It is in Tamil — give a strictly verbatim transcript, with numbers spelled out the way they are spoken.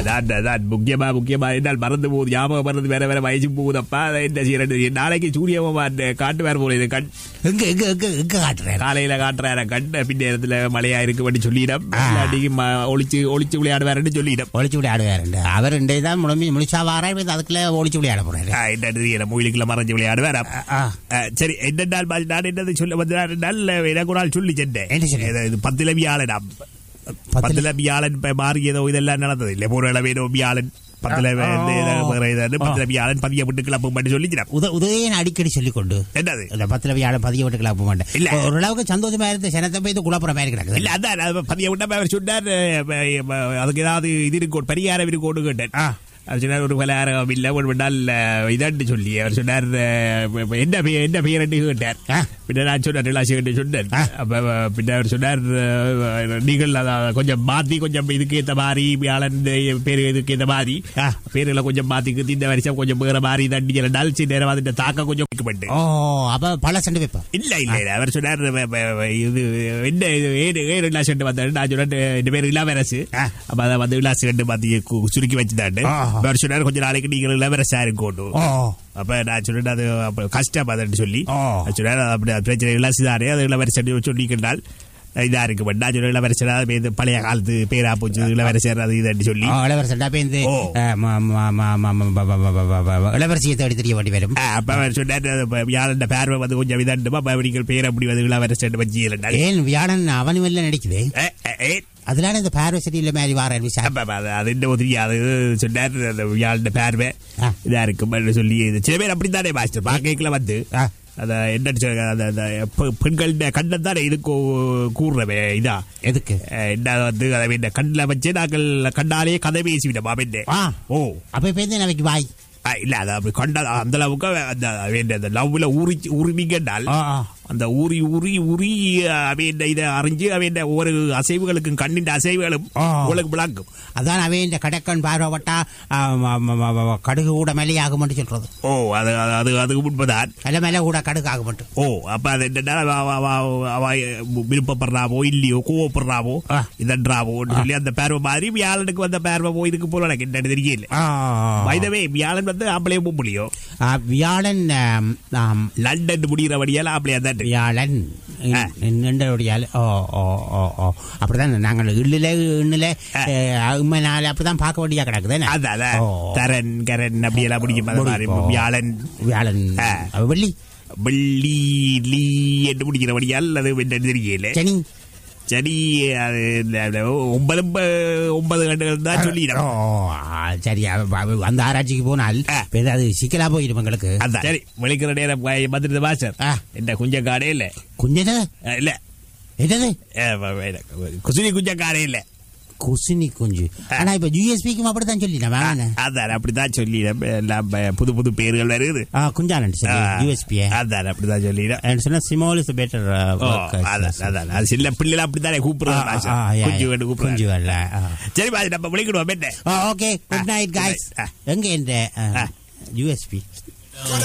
முக்கியமா முக்கியமா என்னால் மறந்து போகுது, ஞாபகம் மறந்து வேற வேற வயசு போகுதப்பா. என்ன செய்யறது, நாளைக்கு சூரியமான் காட்டுவார் போல இது கண் எங்க எங்க எங்க எங்க காட்டுறாரு, காலையில காட்டுறாரு கண். பின்னேரத்துல மழையா இருக்கு பண்ணி சொல்லிடும், ஒளிச்சு ஒளிச்சு விளையாடுவாருன்னு சொல்லிடும். ஒளிச்சு விளையாடுவாரு அவர் தான் முழுமை முழுசா வாரா, அதுக்குள்ள ஒளிச்சு விளையாட போறாரு. என்ன மூலிக்குள்ள மறைஞ்சு விளையாடுவார். சரி, என்னென்னால் நான் என்னது சொல்ல வந்தால் எனக்கு ஒரு நாள் சொல்லி சென்றேன். பத்துல வியாழன் பத்துல வியாழன் மாறியதோ இதெல்லாம் நடந்தது இல்லை. ஒரு அளவேதோ வியாழன் பத்துல பத்துல வியாழன் பதிய விட்டு கிளப்பும் பண்ணி சொல்லிக்கிறேன். உதயன் அடிக்கடி சொல்லிக்கொண்டு என்னது பத்துல வியாழன் பதிய விட்டு கிளப்ப மாட்டேன். இல்ல ஓரளவுக்கு சந்தோஷமா இருந்த சனத்தை போய் குழப்புற மாதிரி கிடக்குது. இல்ல அதான் பதிய விட்ட அவர் சொன்னார், அதுக்கு ஏதாவது இது இருக்கோடு பரிகாரம் இருக்கோடு கேட்டேன். அவர் சொன்னார் ஒரு பலகாரம் இல்லை ஒரு நாள் இதான்னு சொல்லி அவர் சொன்னார். என்ன என்ன பெயர் கேட்டார். பின்ன நான் சொன்னேன் நிலாசி சொன்னேன். அப்ப பின்ன அவர் சொன்னார், நீங்கள் கொஞ்சம் மாத்தி கொஞ்சம் இதுக்கு ஏற்ற மாதிரி வியாழன் பேரு இதுக்கு ஏற்ற மாதிரி பேருல கொஞ்சம் மாத்திக்கு இந்த வருஷம் கொஞ்சம் வேற மாதிரி தண்டி ரெண்டால் சில நேரம் அந்த தாக்கம் கொஞ்சம் வைக்கப்பட்டு பல சண்டை வைப்பேன். இல்ல இல்ல அவர் சொன்னார், இது என்ன ஏழு ஏழு விளாசி ரெண்டு வந்தாரு. நான் சொன்னேன் இந்த பேர் இளவரசு. அப்ப அதை வந்து விளாசி ரெண்டு மாத்தி சுருக்கி வச்சுதாண்டு சொன்னார். கொஞ்சம் நாளைக்கு நீங்கள் இளவரசா இருக்கோண்டு. அப்ப நான் சொன்னேன் அது கஷ்டம் அதன்னு சொல்லி சொன்னார். அப்படி பிரச்சனை இளவரசிதானே அது இளவரசி சொல்லிக்கிட்டால் இதா இருக்கு. நான் சொன்ன இளவரசரா பழைய காலத்து பேரா போச்சு இளவரசர் அது இதுன்னு சொல்லி இளவரசா பேருந்து இளவரசியை தேடி தெரிய வேண்டி வரும். அப்ப அவர் சொன்னார் வியாழன் பேர்வை வந்து கொஞ்சம் இதாண்டுமா நீங்கள் பேர் அப்படி வந்து இளவரசர் வச்சு ஏன் வியாழன் அவனு வெளில நடிக்குது. அதனால இந்த பார்வை சரியில்லை மாதிரி வார அது என்ன தெரியாது சொன்னார். வியாழன் பார்வை இதா இருக்கும் சொல்லி சில பேர் அப்படித்தானே மாஸ்டர் பாக்கல வந்து அத என்ன பெண்கள கண்ணை தானே இதுக்கு கூறுறவே இதா எதுக்கு என்ன வந்து அதை கண்ணில் வச்சு நாங்கள் கண்ணாலே கதை பேசிவிட்டோம். ஓ அப்ப பேருந்து வாய் இல்ல அது அப்படி கண்டா அந்த அளவுக்கு அந்த லவ்ல ஊறி உரிமைங்கன்றால் அந்த ஊறி உரி உரி அவன் இதை அறிஞ்சு அவன் ஒவ்வொரு அசைவுகளுக்கும் கண்ணின் அசைவுகளும் உங்களுக்கு விளங்கும். அதான் அவன் கடக்கன் பார்வைப்பட்டா கடுகு கூட மேலே ஆக மட்டும் சொல்றது. ஓ அது அது அதுக்கு முன்புதான் அல்ல மேலே கூட கடுகு ஆக மட்டும். ஓ அப்ப அது என்னன்னா அவ விருப்பப்படுறாவோ இல்லையோ கோவப்படுறாவோ இதன்றாவோ சொல்லி அந்த பேர்வை மாதிரி வியாழனுக்கு வந்த பேர்வை போய் இதுக்கு போல எனக்கு என்ன தெரியல. வைதவே வியாழன் வந்து ஆம்பளை முடியும். வியாழன் லண்டன் முடிகிற வழியால் ஆம்பளை அந்த வியாழன் ஓ ஓ ஓ ஓ அப்படிதான் நாங்கள் இல்ல இன்னில நாள் அப்படிதான் பார்க்க வேண்டியா கிடக்குது. தரன் கரன் அப்படி எல்லாம் முடியும். வியாழன் வியாழன் வெள்ளி வெள்ளி லீ என்று முடிக்கிற வழியால் அது தெரியல. சனி சரி ஒன்பது ஒன்பது கண்டுகள் தான் சொல்லிடும். சரி அந்த ஆராய்ச்சிக்கு போனால் அது சிக்கலா போயிடும் எங்களுக்கு. அதான் சரி வெளிக்கிற நேரம் வந்துருந்த மாஸ்டர் என்ன குஞ்ச காடே இல்ல குஞ்ச இல்ல என்னது குசுனி குஞ்ச காடே இல்ல குசுனி குஞ்சு. ஆனா இப்ப யூஎஸ்பிக்கும் அப்படித்தான் சொல்லிட்டேன். அதான் அப்படித்தான் சொல்லிடும். புது புது பேர்கள் வருது. குஞ்சானு யூஎஸ்பி அதான் அப்படிதான் சொல்லிடும். சொன்னா ஸ்மால் இஸ் பெட்டர். அதான் அது சில பிள்ளைகள் அப்படித்தானே கூப்பிடுறாங்க குஞ்சு வரல. சரி நம்ம விളിக்கணும். Okay good night guys. எங்க இந்த யூஎஸ்பி